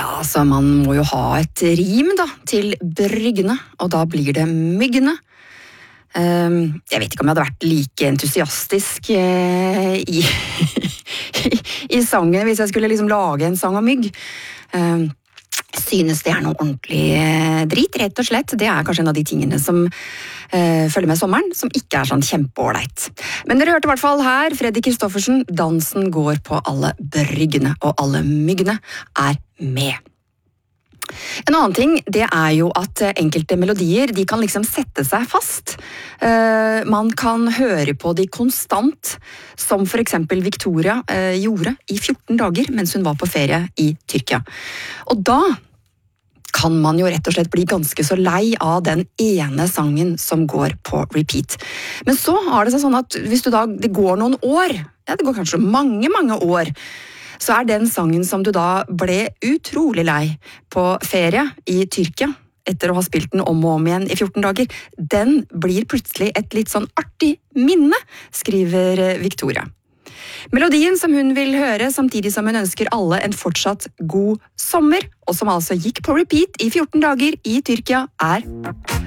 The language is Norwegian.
Ja, altså man må jo ha et rim da, til bryggene, og da blir det myggene. Jeg vet ikke om jeg hadde vært like entusiastisk i, i sangen hvis jeg skulle liksom lage en sang om mygg. Synes det er noe ordentlig drit, rett og slett. Det er kanskje en av de tingene som følger med sommeren, som ikke er sånn kjempeåleit. Men dere hørte i hvert fall her, Freddy Kristoffersen, dansen går på alle bryggene, og alle myggene er med. En annen ting, det er jo at enkelte melodier, de kan liksom sette seg fast. Man kan høre på de konstant, som for eksempel Victoria gjorde i 14 dager mens hun var på ferie i Tyrkia. Og da kan man jo rett og slett bli ganske så lei av den ene sangen som går på repeat. Men så har det seg sånn at hvis det går noen år, ja, det går kanskje mange år, så er den sangen som du da ble utrolig lei på ferie i Tyrkia, etter å ha spilt den om og om igjen i 14 dager, den blir plutselig et litt sånn artig minne, skriver Victoria. Melodien som hun vil høre, samtidig som hun ønsker alle en fortsatt god sommer, og som altså gikk på repeat i 14 dager i Tyrkia, er